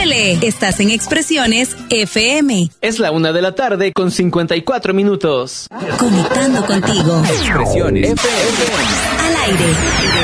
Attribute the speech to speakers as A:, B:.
A: Ole, estás en Expresiones FM.
B: Es la 1:00 con 54 minutos.
A: Conectando contigo.
B: Expresiones FM.
A: Al aire.